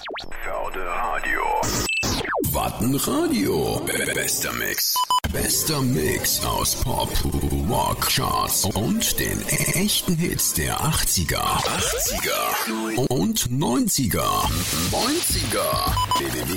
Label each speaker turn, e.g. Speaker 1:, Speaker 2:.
Speaker 1: Förde Radio. Wattenradio. Bester Mix. Bester Mix aus Pop, Rock, Charts und den echten Hits der 80er und 90er.